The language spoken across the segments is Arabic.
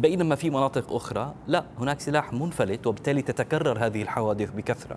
بينما في مناطق أخرى لا، هناك سلاح منفلت، وبالتالي تتكرر هذه الحوادث بكثرة.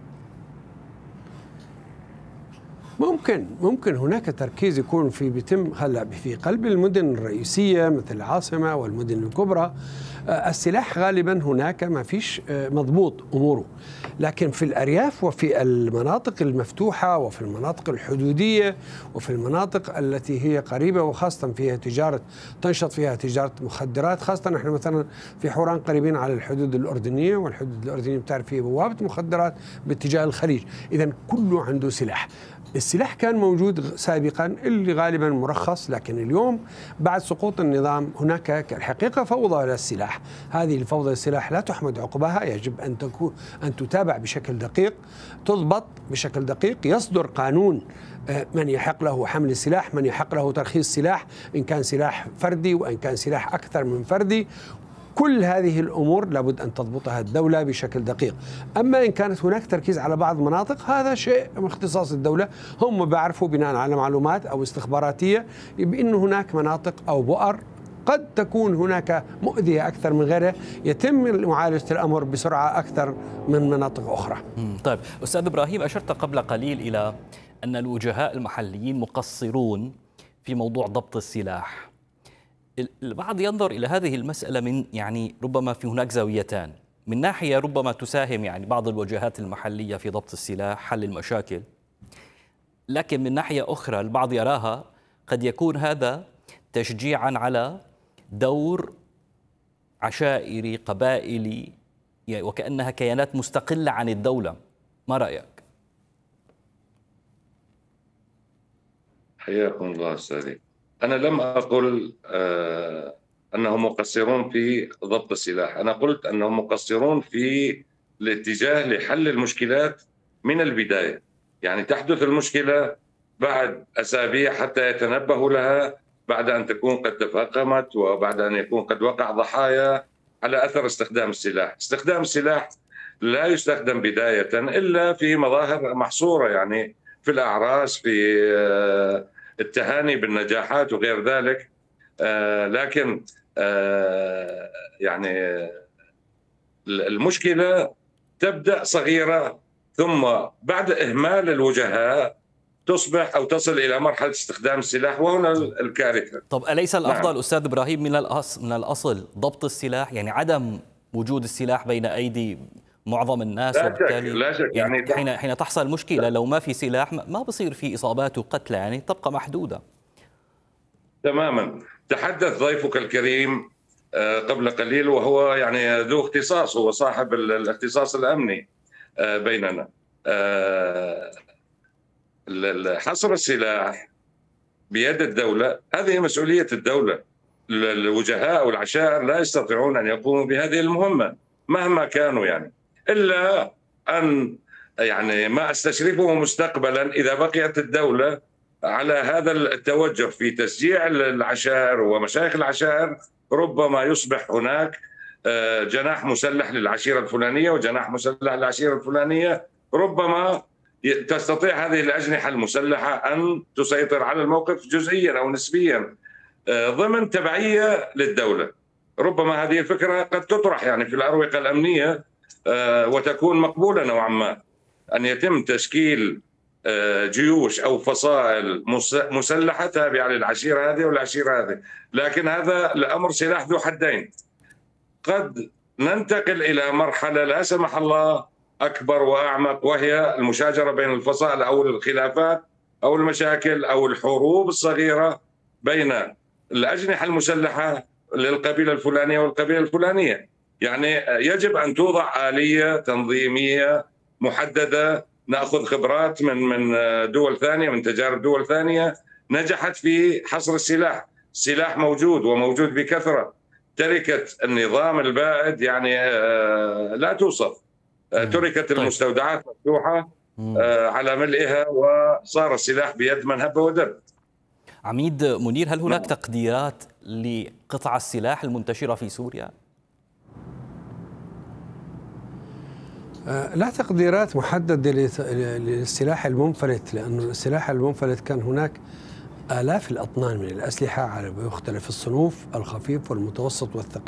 ممكن هناك تركيز يكون بيتم هلا في قلب المدن الرئيسيه مثل العاصمه والمدن الكبرى. السلاح غالبا هناك ما فيش مضبوط اموره، لكن في الارياف وفي المناطق المفتوحه وفي المناطق الحدوديه وفي المناطق التي هي قريبه وخاصه فيها تنشط فيها تجاره مخدرات. خاصه نحن مثلا في حوران قريبين على الحدود الاردنيه، والحدود الاردنيه بتعرف فيها بوابه مخدرات باتجاه الخليج، اذا كله عنده سلاح. السلاح كان موجود سابقا اللي غالبا مرخص، لكن اليوم بعد سقوط النظام هناك الحقيقة فوضى للسلاح. هذه الفوضى للسلاح لا تحمد عقبها، يجب أن تتابع بشكل دقيق، تضبط بشكل دقيق، يصدر قانون من يحق له حمل السلاح، من يحق له ترخيص سلاح، إن كان سلاح فردي وإن كان سلاح أكثر من فردي. كل هذه الأمور لابد أن تضبطها الدولة بشكل دقيق. أما إن كانت هناك تركيز على بعض المناطق، هذا شيء من اختصاص الدولة، هم بيعرفوا بناء على معلومات أو استخباراتية بأن هناك مناطق أو بؤر قد تكون هناك مؤذية أكثر من غيرها، يتم معالجة الأمر بسرعة أكثر من مناطق أخرى. طيب أستاذ إبراهيم، أشرت قبل قليل إلى أن الوجهاء المحليين مقصرون في موضوع ضبط السلاح. البعض ينظر إلى هذه المسألة من ربما في هناك زاويتان. من ناحية ربما تساهم بعض الوجهات المحلية في ضبط السلاح، حل المشاكل، لكن من ناحية أخرى البعض يراها قد يكون هذا تشجيعا على دور عشائري قبائلي، وكأنها كيانات مستقلة عن الدولة. ما رأيك؟ حياكم الله أستاذي. أنا لم أقل أنهم مقصرون في ضبط السلاح، أنا قلت أنهم مقصرون في الاتجاه لحل المشكلات من البداية. يعني تحدث المشكلة بعد أسابيع حتى يتنبهوا لها، بعد أن تكون قد تفاقمت وبعد أن يكون قد وقع ضحايا على أثر استخدام السلاح. استخدام السلاح لا يستخدم بداية إلا في مظاهر محصورة، يعني في الأعراس، في التهاني بالنجاحات وغير ذلك. لكن يعني المشكلة تبدأ صغيرة، ثم بعد إهمال الوجهاء تصبح أو تصل إلى مرحلة استخدام السلاح، وهنا الكارثة. طب أليس الأفضل أستاذ إبراهيم من الأصل ضبط السلاح، يعني عدم وجود السلاح بين أيدي معظم الناس؟ لا شك يعني حين تحصل مشكلة لو ما في سلاح ما بصير في إصابات وقتلى، يعني تبقى محدودة تماما. تحدث ضيفك الكريم قبل قليل وهو يعني ذو اختصاص، هو صاحب الاختصاص الأمني بيننا. حصر السلاح بيد الدولة، هذه مسؤولية الدولة. الوجهاء والعشائر لا يستطيعون أن يقوموا بهذه المهمة مهما كانوا، يعني إلا أن ما أستشرفه مستقبلا إذا بقيت الدولة على هذا التوجه في تشجيع العشائر ومشايخ العشائر، ربما يصبح هناك جناح مسلح للعشيرة الفلانية وجناح مسلح للعشيرة الفلانية. ربما تستطيع هذه الأجنحة المسلحة أن تسيطر على الموقف جزئيا أو نسبيا ضمن تبعية للدولة. ربما هذه الفكرة قد تطرح في الأروقة الأمنية وتكون مقبولة نوعا ما، أن يتم تشكيل جيوش أو فصائل مسلحة تابعة للعشيرة هذه والعشيرة هذه. لكن هذا الأمر سلاح ذو حدين، قد ننتقل إلى مرحلة لا سمح الله أكبر وأعمق، وهي المشاجرة بين الفصائل أو الخلافات أو المشاكل أو الحروب الصغيرة بين الأجنحة المسلحة للقبيلة الفلانية والقبيلة الفلانية. يعني يجب أن توضع آلية تنظيمية محددة، نأخذ خبرات من دول ثانية، من تجارب دول ثانية نجحت في حصر السلاح. السلاح موجود وموجود بكثرة. تركة النظام البائد لا توصف. تركت المستودعات مفتوحة على ملئها، وصار السلاح بيد من هب ودب. عميد منير، هل هناك تقديرات لقطع السلاح المنتشرة في سوريا؟ لا تقديرات محددة للسلاح المنفلت، لأن السلاح المنفلت كان هناك آلاف الأطنان من الأسلحة على مختلف الصنوف، الخفيف والمتوسط والثقيل.